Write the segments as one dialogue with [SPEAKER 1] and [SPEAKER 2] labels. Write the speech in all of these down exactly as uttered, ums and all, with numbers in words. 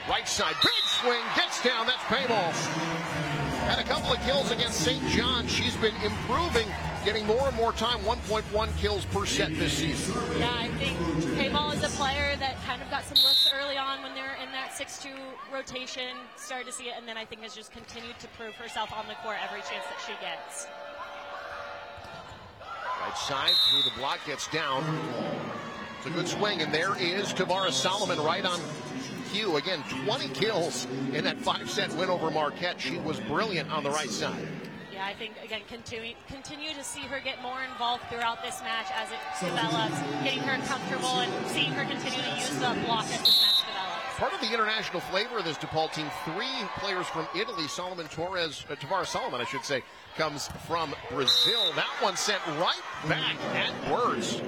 [SPEAKER 1] Right side, big swing, gets down, that's Payball. Had a couple of kills against Saint John. She's been improving, getting more and more time, one point one kills per set this season.
[SPEAKER 2] Yeah, I think Payball is a player that kind of got some looks early on when they're in that six two rotation, started to see it, and then I think has just continued to prove herself on the court every chance that she gets.
[SPEAKER 1] Right side, through the block, gets down. It's a good swing, and there is Tavares Solomon right on cue. Again, twenty kills in that five-set win over Marquette. She was brilliant on the right side.
[SPEAKER 2] Yeah, I think, again, continue, continue to see her get more involved throughout this match as it develops, getting her comfortable and seeing her continue to use the block as this match develops.
[SPEAKER 1] Part of the international flavor of this DePaul team, three players from Italy, Solomon Torres, uh, Tavares Solomon, I should say, comes from Brazil. That one sent right back at Words.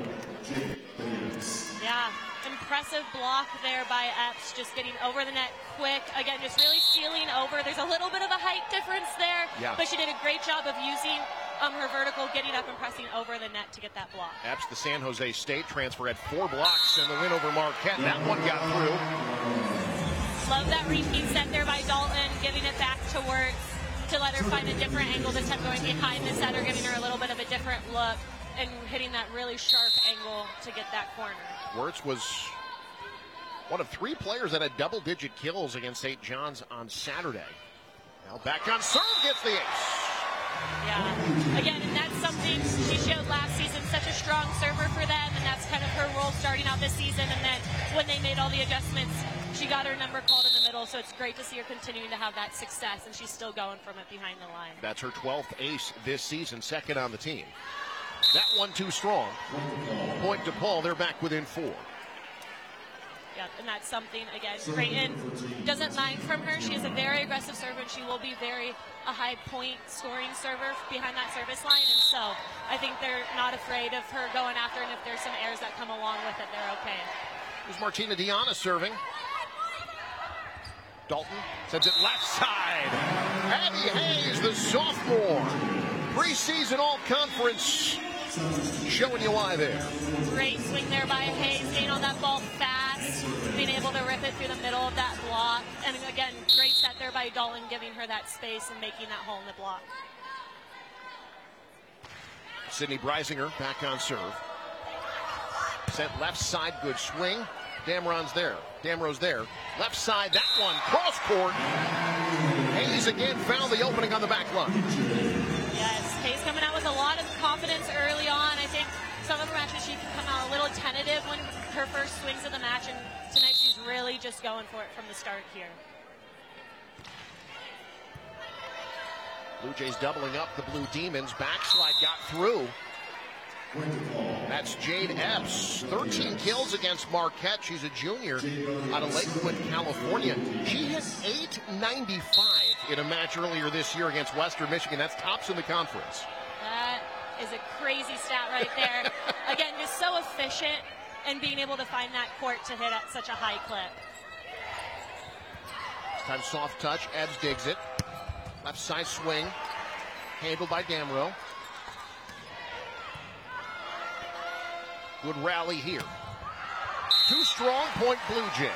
[SPEAKER 2] Yeah, impressive block there by Epps, just getting over the net quick. Again, just really stealing over. There's a little bit of a height difference there,
[SPEAKER 1] yeah.
[SPEAKER 2] but she did a great job of using um, her vertical, getting up and pressing over the net to get that block.
[SPEAKER 1] Epps, the San Jose State transfer, had four blocks in the win over Marquette. That one got through.
[SPEAKER 2] Love that repeat set there by Dalton, giving it back to Wirtz to let her find a different angle, this time going behind the setter, giving her a little bit of a different look and hitting that really sharp angle to get that corner.
[SPEAKER 1] Wirtz was one of three players that had double-digit kills against Saint John's on Saturday. Now back on serve, gets the ace.
[SPEAKER 2] Yeah, again, and that's something she showed last season, such a strong server for them, and that's kind of her role starting out this season, and then when they made all the adjustments, she got her number called in the middle, so it's great to see her continuing to have that success, and she's still going from it behind the line.
[SPEAKER 1] That's her twelfth ace this season, second on the team. That one too strong. Point to Paul, they're back within four.
[SPEAKER 2] Yeah, and that's something, again, Creighton doesn't mind from her. She is a very aggressive server, and she will be very a high point scoring server behind that service line, and so I think they're not afraid of her going after, and if there's some errors that come along with it, they're okay.
[SPEAKER 1] Here's Martina Diana serving. Dalton sends it left side. Abby Hayes, the sophomore. Preseason all-conference, showing you why there.
[SPEAKER 2] Great swing there by Hayes, getting on that ball fast, being able to rip it through the middle of that block. And again, great set there by Dalton, giving her that space and making that hole in the block.
[SPEAKER 1] Sydney Breisinger back on serve. Sent left side, good swing. Damron's there. Damro's there. Left side, that one, cross court. Hayes again found the opening on the back line.
[SPEAKER 2] Yes, Hayes coming out with a lot of confidence early on. I think some of her matches she can come out a little tentative when her first swings of the match, and tonight she's really just going for it from the start here.
[SPEAKER 1] Blue Jays doubling up the Blue Demons. Backslide got through. That's Jade Epps. thirteen kills against Marquette. She's a junior out of Lakewood, California. She hit eight ninety-five in a match earlier this year against Western Michigan. That's tops in the conference.
[SPEAKER 2] That is a crazy stat right there. Again, just so efficient and being able to find that court to hit at such a high clip.
[SPEAKER 1] This time soft touch. Ebbs digs it. Left side swing. Handled by Damro. Good rally here. Too strong, point Blue Jays.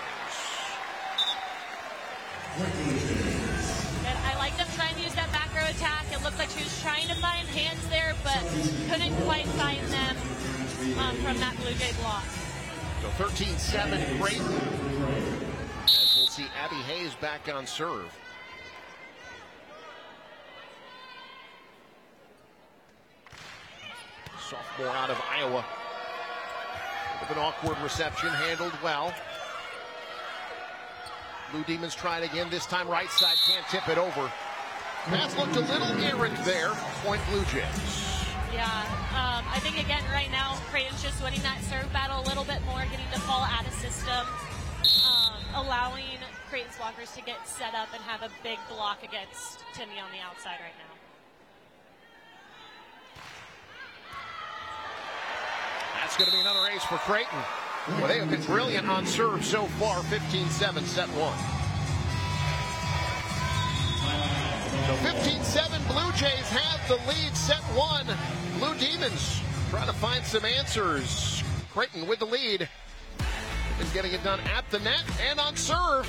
[SPEAKER 2] And I like them trying to use that back row attack. It looked like she was trying to find hands there, but couldn't quite find them um, from that Blue Jay block.
[SPEAKER 1] So thirteen seven, Creighton. As we'll see Abby Hayes back on serve. Sophomore out of Iowa. With an awkward reception, handled well. Blue Demons trying again, this time right side, can't tip it over. Pass looked a little errant there, point Blue Jays.
[SPEAKER 2] Yeah, um, I think again right now, Creighton's just winning that serve battle a little bit more, getting the ball out of system, um, allowing Creighton's blockers to get set up and have a big block against Timmy on the outside right now.
[SPEAKER 1] That's going to be another ace for Creighton. Well, they have been brilliant on serve so far, fifteen seven, set one. So fifteen seven, Blue Jays have the lead, set one. Blue Demons trying to find some answers. Creighton with the lead. Been getting it done at the net and on serve.